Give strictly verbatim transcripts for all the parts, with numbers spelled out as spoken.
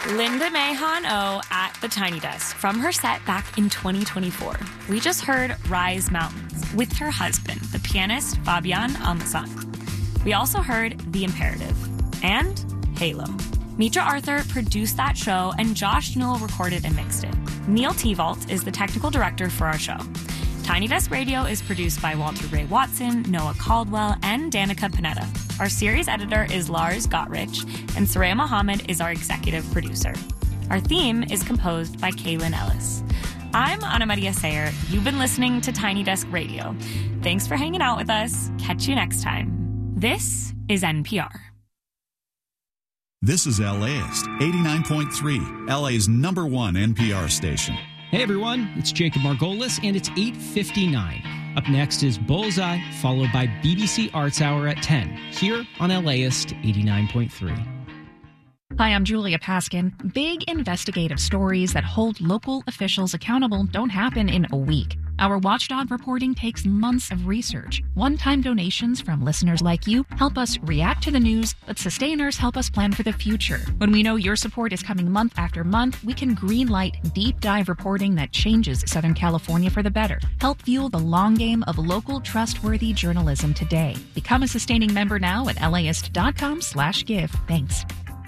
Linda Mahon O at the Tiny Desk from her set back in twenty twenty-four. We just heard Rise Mountains with her husband, the pianist Fabian Almazan. We also heard The Imperative and Halo. Mitra Arthur produced that show, and Josh Newell recorded and mixed it. Neil Tevault is the technical director for our show. Tiny Desk Radio is produced by Walter Ray Watson, Noah Caldwell, and Danica Panetta. Our series editor is Lars Gottrich, and Soraya Mohammed is our executive producer. Our theme is composed by Kaylin Ellis. I'm Ana Maria Sayer. You've been listening to Tiny Desk Radio. Thanks for hanging out with us. Catch you next time. This is N P R. This is LAist, eighty-nine point three, L A's number one N P R station. Hey everyone, it's Jacob Margolis, and it's eight fifty-nine. Up next is Bullseye, followed by B B C Arts Hour at ten, here on LAist eighty-nine point three. Hi, I'm Julia Paskin. Big investigative stories that hold local officials accountable don't happen in a week. Our Watchdog reporting takes months of research. One-time donations from listeners like you help us react to the news, but sustainers help us plan for the future. When we know your support is coming month after month, we can greenlight deep dive reporting that changes Southern California for the better. Help fuel the long game of local, trustworthy journalism today. Become a sustaining member now at laist.com slash give. Thanks.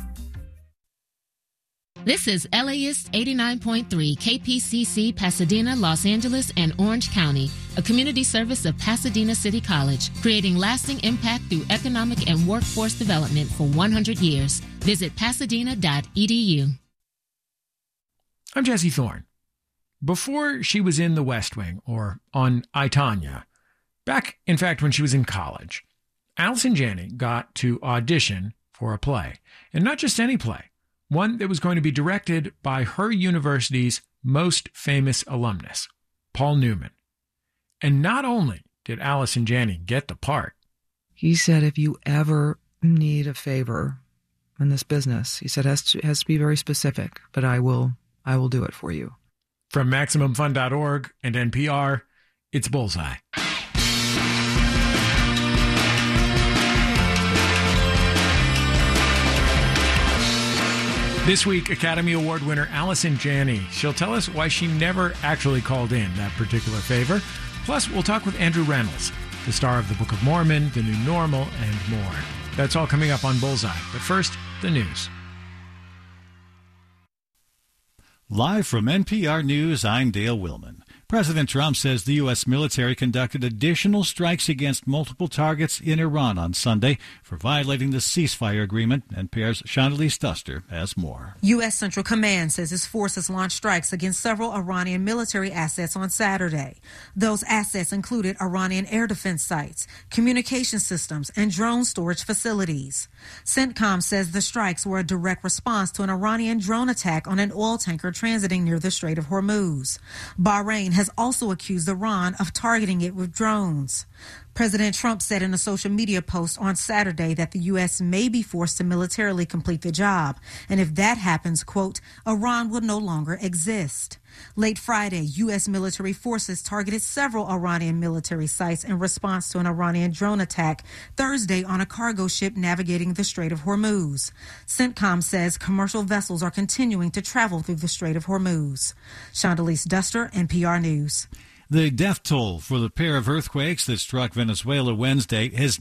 This is LAist eighty-nine point three K P C C Pasadena, Los Angeles, and Orange County, a community service of Pasadena City College, creating lasting impact through economic and workforce development for one hundred years. Visit pasadena dot e d u. I'm Jesse Thorne. Before she was in the West Wing, or on I, Tonya, back, in fact, when she was in college, Allison Janney got to audition for a play. And not just any play. One that was going to be directed by her university's most famous alumnus, Paul Newman. And not only did Allison Janney get the part. He said, if you ever need a favor in this business, he said, it has to, it has to be very specific, but I will, I will do it for you. From Maximum Fun dot org and N P R, it's Bullseye. This week, Academy Award winner Allison Janney. She'll tell us why she never actually called in that particular favor. Plus, we'll talk with Andrew Reynolds, the star of The Book of Mormon, The New Normal, and more. That's all coming up on Bullseye. But first, the news. Live from N P R News, I'm Dale Willman. President Trump says the U S military conducted additional strikes against multiple targets in Iran on Sunday for violating the ceasefire agreement. N P R's Chandalise Duster has more. U S. Central Command says its forces launched strikes against several Iranian military assets on Saturday. Those assets included Iranian air defense sites, communication systems, and drone storage facilities. CENTCOM says the strikes were a direct response to an Iranian drone attack on an oil tanker transiting near the Strait of Hormuz. Bahrain has also accused Iran of targeting it with drones. President Trump said in a social media post on Saturday that the U S may be forced to militarily complete the job. And if that happens, quote, Iran will no longer exist. Late Friday, U S military forces targeted several Iranian military sites in response to an Iranian drone attack Thursday on a cargo ship navigating the Strait of Hormuz. CENTCOM says commercial vessels are continuing to travel through the Strait of Hormuz. Chandalise Duster, N P R News. The death toll for the pair of earthquakes that struck Venezuela Wednesday has